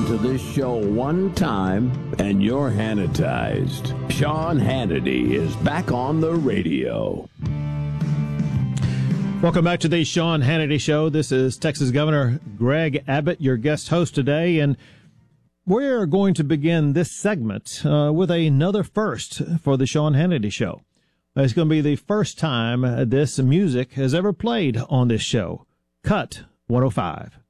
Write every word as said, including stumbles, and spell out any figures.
to this show one time and you're Hannitized. Sean Hannity is back on the radio. Welcome back to the Sean Hannity Show. This is Texas Governor Greg Abbott, your guest host today, and we're going to begin this segment uh, with another first for the Sean Hannity Show. It's going to be the first time this music has ever played on this show. Cut one oh five.